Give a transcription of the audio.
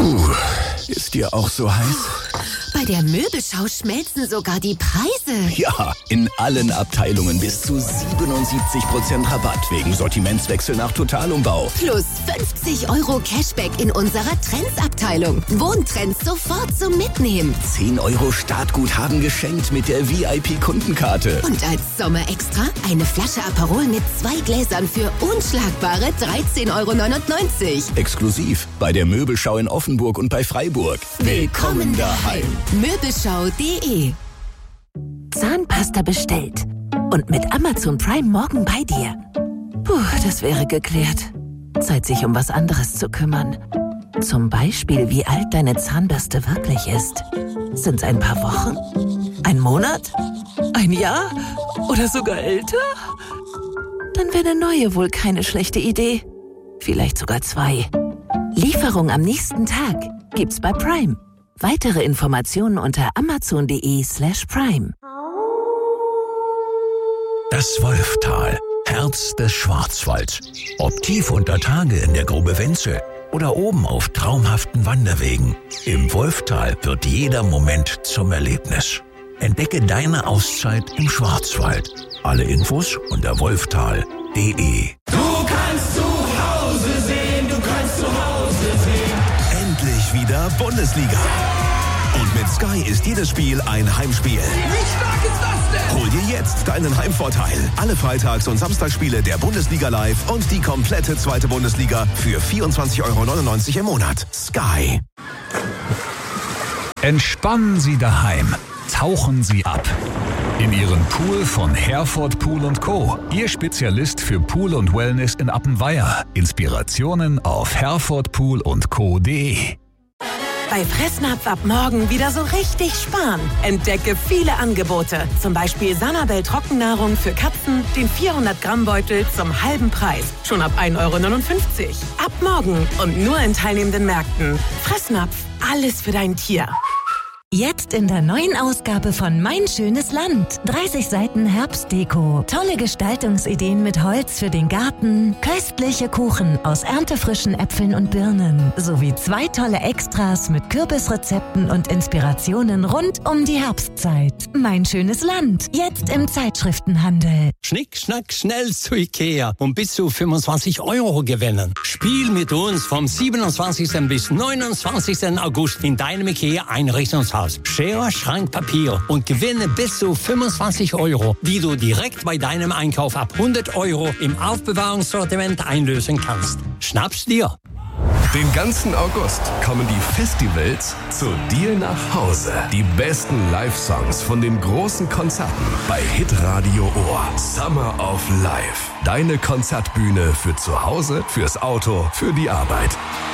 Puh, ist dir auch so heiß? Bei der Möbelschau schmelzen sogar die Preise. Ja, in allen Abteilungen bis zu 77% Rabatt wegen Sortimentswechsel nach Totalumbau. Plus 50 € Cashback in unserer Trends-Abteilung. Wohntrends sofort zum Mitnehmen. 10 € Startguthaben geschenkt mit der VIP-Kundenkarte. Und als Sommerextra eine Flasche Aperol mit 2 Gläsern für unschlagbare 13,99 €. Exklusiv bei der Möbelschau in Offenburg und bei Freiburg. Willkommen daheim. Möbelschau.de. Zahnpasta bestellt. Und mit Amazon Prime morgen bei dir. Puh, das wäre geklärt. Zeit, sich um was anderes zu kümmern. Zum Beispiel, wie alt deine Zahnbürste wirklich ist. Sind's ein paar Wochen? Ein Monat? Ein Jahr? Oder sogar älter? Dann wäre eine neue wohl keine schlechte Idee. Vielleicht sogar 2. Lieferung am nächsten Tag gibt's bei Prime. Weitere Informationen unter amazon.de/prime. Das Wolftal, Herz des Schwarzwalds. Ob tief unter Tage in der Grube Wenzel oder oben auf traumhaften Wanderwegen. Im Wolftal wird jeder Moment zum Erlebnis. Entdecke deine Auszeit im Schwarzwald. Alle Infos unter wolftal.de. Du kannst zu Hause sehen, du kannst zu Hause sehen. Endlich wieder Bundesliga. Und mit Sky ist jedes Spiel ein Heimspiel. Wie stark ist das denn? Hol dir jetzt deinen Heimvorteil. Alle Freitags- und Samstagsspiele der Bundesliga live und die komplette zweite Bundesliga für 24,99 € im Monat. Sky. Entspannen Sie daheim. Tauchen Sie ab. In Ihren Pool von Herford Pool & Co. Ihr Spezialist für Pool und Wellness in Appenweier. Inspirationen auf herfordpoolundco.de. Bei Fressnapf ab morgen wieder so richtig sparen. Entdecke viele Angebote. Zum Beispiel Sanabel Trockennahrung für Katzen, den 400-Gramm-Beutel zum halben Preis. Schon ab 1,59 € Ab morgen und nur in teilnehmenden Märkten. Fressnapf, alles für dein Tier. Jetzt in der neuen Ausgabe von Mein schönes Land. 30 Seiten Herbstdeko, tolle Gestaltungsideen mit Holz für den Garten, köstliche Kuchen aus erntefrischen Äpfeln und Birnen, sowie 2 tolle Extras mit Kürbisrezepten und Inspirationen rund um die Herbstzeit. Mein schönes Land, jetzt im Zeitschriftenhandel. Schnick, schnack, schnell zu Ikea und bis zu 25 € gewinnen. Spiel mit uns vom 27. bis 29. August in deinem Ikea-Einrichtungshaus. Schere, Schrank, Papier und gewinne bis zu 25 €, die du direkt bei deinem Einkauf ab 100 € im Aufbewahrungssortiment einlösen kannst. Schnapp's dir! Den ganzen August kommen die Festivals zu dir nach Hause. Die besten Live-Songs von den großen Konzerten bei Hitradio Ohr. Summer of Life. Deine Konzertbühne für zu Hause, fürs Auto, für die Arbeit.